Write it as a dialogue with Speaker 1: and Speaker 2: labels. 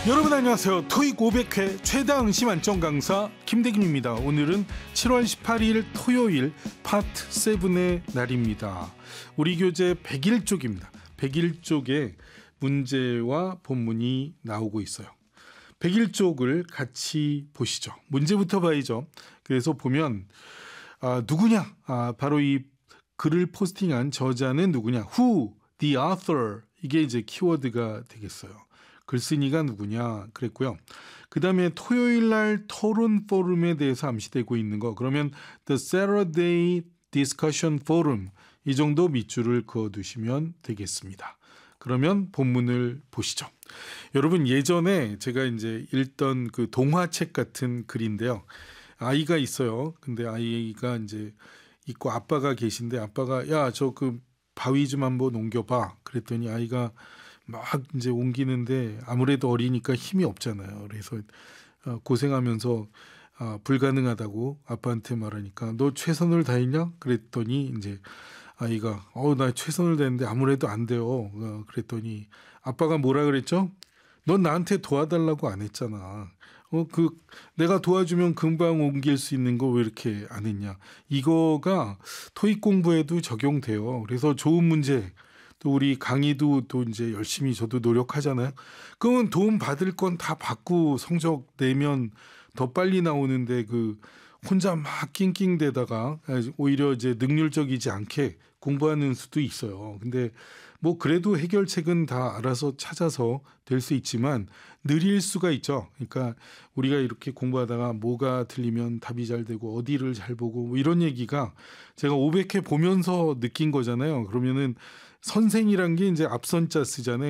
Speaker 1: 여러분 안녕하세요. 토익 500회 최다 응시 만점 강사 김대균입니다. 오늘은 7월 18일 토요일 파트 7의 날입니다. 우리 교재 101쪽입니다. 101쪽에 문제와 본문이 나오고 있어요. 101쪽을 같이 보시죠. 문제부터 봐야죠. 그래서 보면 누구냐? 바로 이 글을 포스팅한 저자는 누구냐? Who? The author. 이게 이제 키워드가 되겠어요. 글쓴이가 누구냐 그랬고요. 그 다음에 토요일 날 토론 포럼에 대해서 암시되고 있는 거. 그러면 The Saturday Discussion Forum 이 정도 밑줄을 그어두시면 되겠습니다. 그러면 본문을 보시죠. 여러분 예전에 제가 이제 읽던 그 동화책 같은 글인데요. 아이가 있어요. 근데 아이가 이제 있고 아빠가 계신데 아빠가 야, 저 그 바위 좀 한번 옮겨봐. 그랬더니 아이가 막 이제 옮기는데 아무래도 어리니까 힘이 없잖아요. 그래서 고생하면서 불가능하다고 아빠한테 말하니까 너 최선을 다했냐? 그랬더니 이제 아이가 나 최선을 다했는데 아무래도 안 돼요. 그랬더니 아빠가 뭐라 그랬죠? 넌 나한테 도와달라고 안 했잖아. 내가 도와주면 금방 옮길 수 있는 거 왜 이렇게 안 했냐? 이거가 토익 공부에도 적용돼요. 그래서 좋은 문제 또 우리 강의도 또 이제 열심히 저도 노력하잖아요. 그러면 도움 받을 건 다 받고 성적 내면 더 빨리 나오는데 그 혼자 막 낑낑대다가 오히려 이제 능률적이지 않게 공부하는 수도 있어요. 근데 뭐 그래도 해결책은 다 알아서 찾아서 될 수 있지만 느릴 수가 있죠. 그러니까 우리가 이렇게 공부하다가 뭐가 틀리면 답이 잘 되고 어디를 잘 보고 뭐 이런 얘기가 제가 500회 보면서 느낀 거잖아요. 그러면은 선생이란 게 이제 앞선자 쓰잖아요.